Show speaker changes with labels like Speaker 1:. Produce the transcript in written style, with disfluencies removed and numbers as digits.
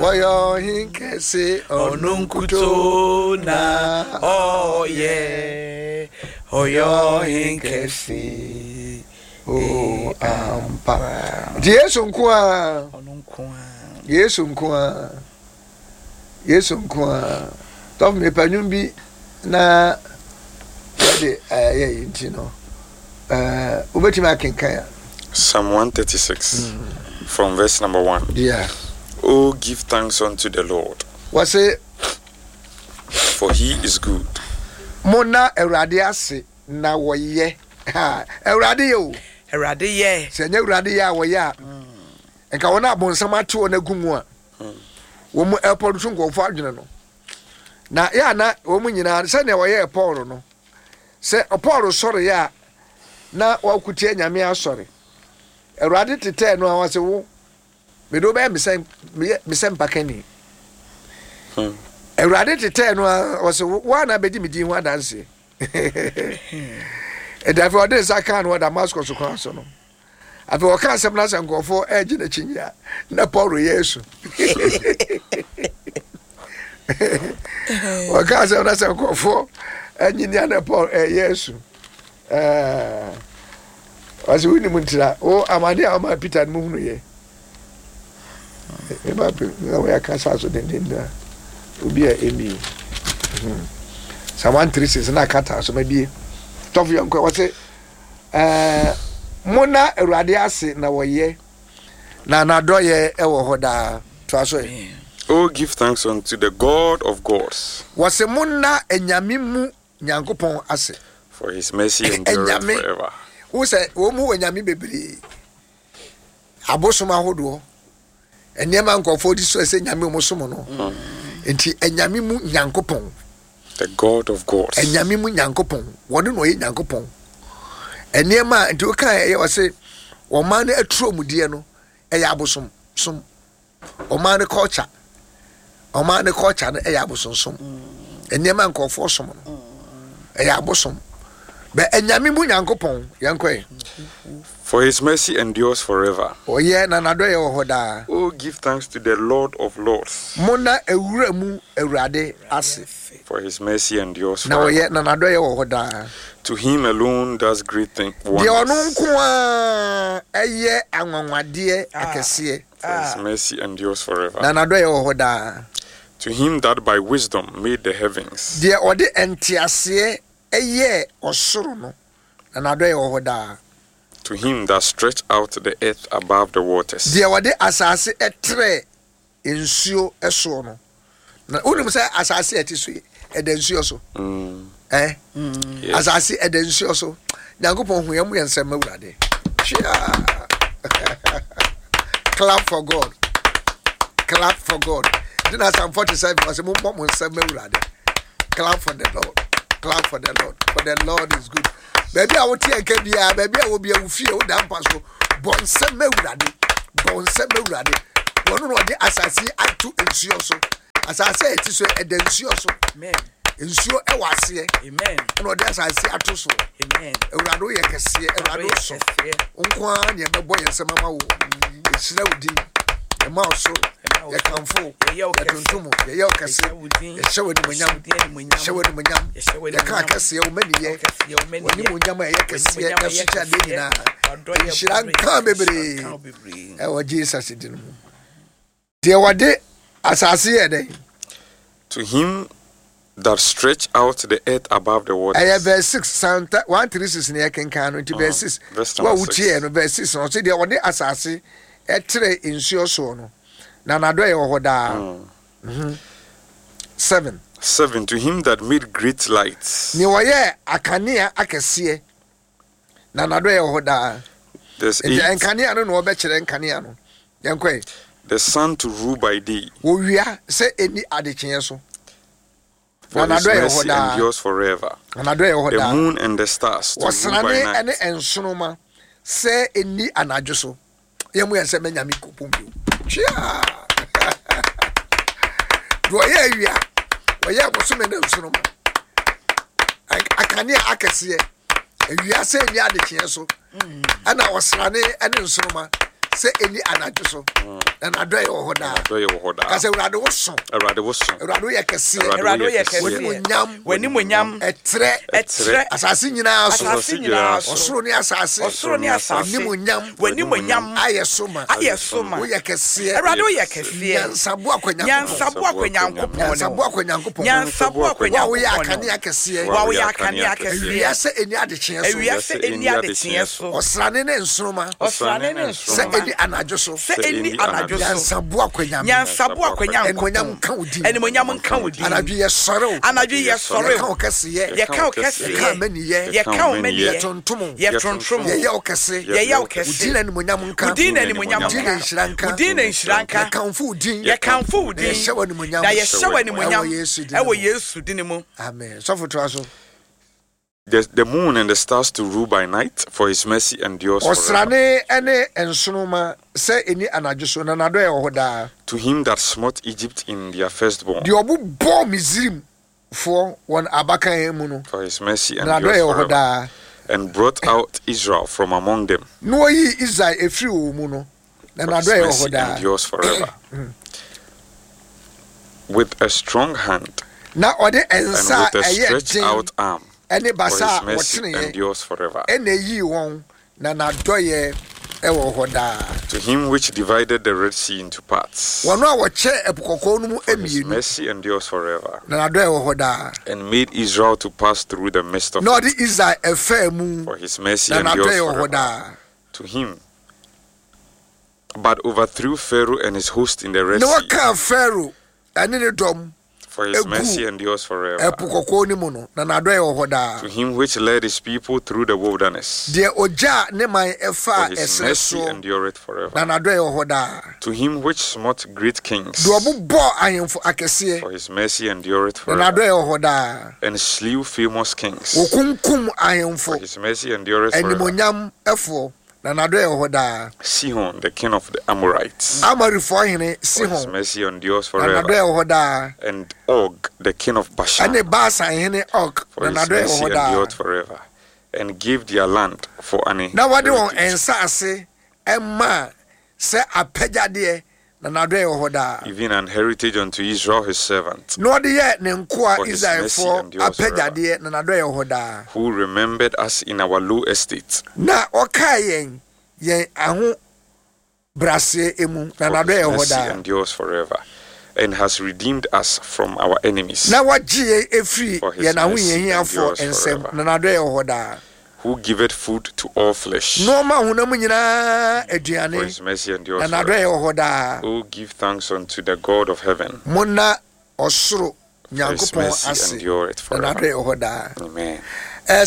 Speaker 1: Oyo hinkesi
Speaker 2: onunkuto na oye oyo hinkesi
Speaker 1: o ampa Yesu nkwa Yesu nkwa tof me panyum bi na de yinti no ubeti akenkan ya
Speaker 3: Psalm 136 from verse number 1.
Speaker 1: Yeah.
Speaker 3: Oh, give thanks unto the Lord.
Speaker 1: What's it?
Speaker 3: For he is good.
Speaker 1: Mona Erade ase na woye. Ha, Erade yo.
Speaker 2: Erade ye.
Speaker 1: Se nya Erade ya woye. Enka wona abonsam ate wona gumu a. Wo mu airport so nkofo adwene no. Na ya na wo mu nyina se na woye airport no. Se airport sori ya na wakutie nyame asori. Erade tete no awase wo. Me do be me sem pakani. Erade tete no awase wo na bedi me din ho adanse. E da for this account what Damascus ko so no. Afi o kan sem na sankofo eji na chinya na Paulo Yesu. O kan sem na sankofo enyi na Paulo Yesu. Wasi wini muntira o amade ama Peter mu hunu ye. Eba pe na ya kasa so den da. Obi a emi. Someone 36 na kata so mabie. Tof yon ko wase mona Erade ase na woye na nadoye ewo hoda to aso e.
Speaker 3: Oh, give thanks unto the God of gods.
Speaker 1: Wase mona enyame mu Nyankopon ase.
Speaker 3: For his mercy endureth forever.
Speaker 1: Who say wo mu enyame bebere. Abosom ahodo. Enyama nkofo di so ese nyame mo som no. Enti enyame mu Nyankopon.
Speaker 3: The God of gods.
Speaker 1: Enyame mu Nyankopon. Wone no ye Nyankopon. Enyama enti o kan ye wase o man aturo mudie no eya abosom som. O man culture. O man culture no eya abosom som. Enyama nkofo som no. Eya abosom. Be enyame mu Nyankopon yankwe.
Speaker 3: For his mercy endures forever.
Speaker 1: Oh yeah, na nadoye wo hoda.
Speaker 3: Oh, give thanks to the Lord of lords.
Speaker 1: Mona ewura mu Erade ase.
Speaker 3: For his mercy endures
Speaker 1: Na
Speaker 3: forever.
Speaker 1: wo ye na nadoye wo hoda.
Speaker 3: To him alone does great things.
Speaker 1: De onu nko a eye anwanwade akese.
Speaker 3: For his mercy endures forever.
Speaker 1: Na nadoye wo hoda.
Speaker 3: To him that by wisdom made the heavens.
Speaker 1: De ode entiase eye osoro no. Na nadoye wo hoda.
Speaker 3: To him that stretched out the earth above the waters.
Speaker 1: De ode asase etre ensuo eso no. Na unum say asase etiso edensuo so. Yes. Asase edensuo so. Nyankopon huyam yensem awurade. Clap for God. Clap for God. Then Psalm 47 was a mum nsem awurade. Clap for the Lord. Clap for the Lord. For the Lord is good. Baby, I will take a baby, I will be a few damn passo. Bonsem awurade. Bonsem awurade. One of the assassin at two ensuoso. As I say, it is a densuoso. Amen. Ensure e wase. Amen. No that's I say atoso. Amen. Ewrado ye kese, ewrado so. Onkwa ne bebo ye semama wo. Esira udi. E ma so. Ye kanfo. Ye tuntumu. Ye kese. Ye shewedi munyam. Shewedi munyam. Ye ka kese o mani ye. Woni munyam ye kese ye sucha de nyina. Shira kan bebre. E wo Jesus dinu. De wade asase ye dey.
Speaker 3: To him that stretch out the earth above the waters.
Speaker 1: Verse 6, Psalm 136 near King Canon to verse 6. What would you no verse 6? No, say the one assassin etre in sure sono. Nanado hoda. 7.
Speaker 3: 7. To him that made great lights.
Speaker 1: Ni waye akania akesie. Nanado hoda.
Speaker 3: There's 8.
Speaker 1: Enkania no no obechere enkania no. Yankwe.
Speaker 3: The sun to rule by day.
Speaker 1: Wo wia say eni adekyen so.
Speaker 3: For his mercy endures forever. The moon and the stars to rule by night.
Speaker 1: Ensonoma say eni anadwo so. Yemu yense menyame kopombi. Chia. Do ye wia. Wo ye bosome na ensonoma. Akane akese. Ewia say eni adekyen so. Ana osrane ene ensonoma. Say any anajuso. And adore your hoda. Because Rado was so. Rado Yakasi.
Speaker 2: Rado Yakasi. When you yam. A tre.
Speaker 1: Assassin Osronia Nimunyam. When you yam. Ayasuma. Yakasi.
Speaker 2: Rado Yakasi.
Speaker 1: Sabua Sabua Amen. So for
Speaker 3: the moon and the stars to rule by night, for his mercy endures forever. To him that smote Egypt in their firstborn,
Speaker 1: for
Speaker 3: his mercy endures forever, and brought out Israel from among them. For his mercy endures forever. With a strong hand and with a stretched out arm, for his mercy endures forever. To him which divided the Red Sea into parts, for his mercy endures forever. And made Israel to pass through the midst of it, for his mercy endures forever. To him but overthrew Pharaoh and his host in the Red Sea, for his mercy endures forever. To him which led his people through the wilderness, for his mercy endureth forever. To him which smote great kings, for his mercy endureth forever. And slew famous kings, for his mercy endureth forever. Sihon, the king of the Amorites, for his mercy endures forever. And Og, the king of Bashan, for his mercy endures forever. And gave their land for an inheritance, even an heritage unto Israel his servant, for his mercy endures forever. Who remembered us in our low estate, for his mercy endures forever. And has redeemed us from our enemies, for his mercy endures forever. Who giveth food to all flesh, for his mercy endures forever. Oh, give thanks unto the God of heaven, for his mercy endureth forever. Amen.